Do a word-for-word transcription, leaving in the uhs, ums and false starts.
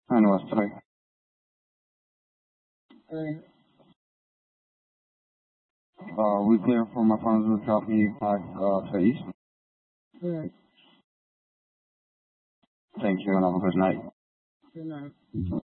And was three. Alright. Uh, we clear for my friends will drop me back uh, to east. Alright. Thank you and have a good night. Good night.